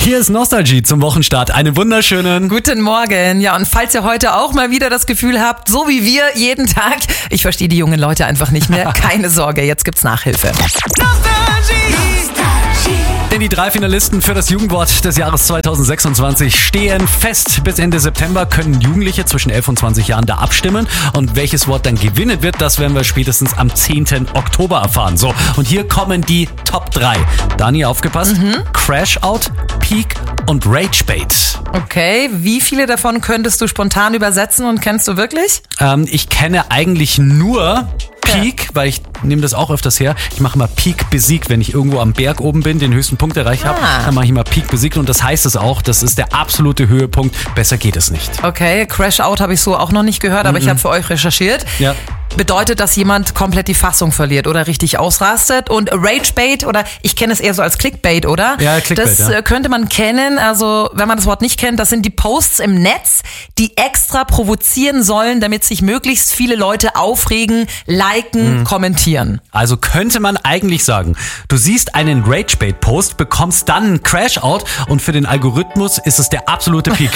Hier ist Nostalgie zum Wochenstart. Einen wunderschönen Guten Morgen. Ja, und falls ihr heute auch mal wieder das Gefühl habt, so wie wir jeden Tag, ich verstehe die jungen Leute einfach nicht mehr, keine Sorge, jetzt gibt's Nachhilfe. Denn die 3 Finalisten für das Jugendwort des Jahres 2026 stehen fest. Bis Ende September können Jugendliche zwischen 11 und 20 Jahren da abstimmen. Und welches Wort dann gewinnen wird, das werden wir spätestens am 10. Oktober erfahren. So, und hier kommen die Top 3. Dani, aufgepasst. Crash Out, Peak und Rage Bait. Okay, wie viele davon könntest du spontan übersetzen und kennst du wirklich? Ich kenne eigentlich nur Peak, weil ich nehme das auch öfters her. Ich mache immer Peak besiegt, wenn ich irgendwo am Berg oben bin, den höchsten Punkt erreicht habe, dann mache ich immer Peak besiegt und das heißt es auch, das ist der absolute Höhepunkt. Besser geht es nicht. Okay, Crash Out habe ich so auch noch nicht gehört, aber ich habe für euch recherchiert. Ja. Bedeutet, dass jemand komplett die Fassung verliert oder richtig ausrastet. Und Ragebait, oder ich kenne es eher so als Clickbait, oder? Ja, Clickbait, das könnte man kennen. Also, wenn man das Wort nicht kennt, das sind die Posts im Netz, die extra provozieren sollen, damit sich möglichst viele Leute aufregen, liken, kommentieren. Also könnte man eigentlich sagen, du siehst einen Ragebait-Post, bekommst dann einen Crash-Out und für den Algorithmus ist es der absolute Peak.